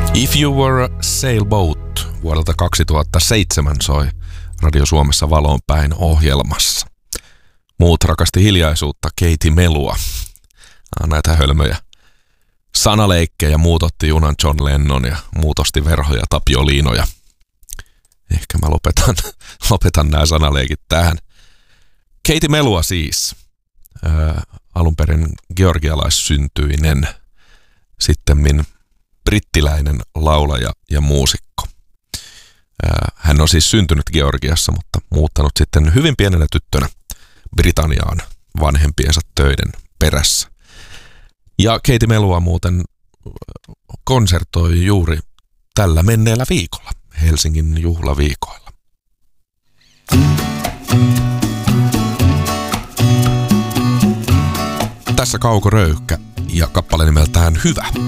If You Were a Sailboat vuodelta 2007 soi Radio Suomessa Valoon päin ohjelmassa. Muut rakasti hiljaisuutta, Katie Melua. Näitä hölmöjä sanaleikkejä, muut otti junan John Lennon ja muut osti verhoja Tapio Liinoja. Ehkä mä lopetan nämä sanaleikit tähän. Katie Melua siis. Alun perin georgialaissyntyinen, sittemmin brittiläinen laulaja ja muusikko. Hän on siis syntynyt Georgiassa, mutta muuttanut sitten hyvin pienenä tyttönä Britanniaan vanhempiensa töiden perässä. Ja Katie Melua muuten konsertoi juuri tällä menneellä viikolla, Helsingin juhlaviikoilla. Tässä Kauko Röyhkä ja kappale nimeltään Hyvä.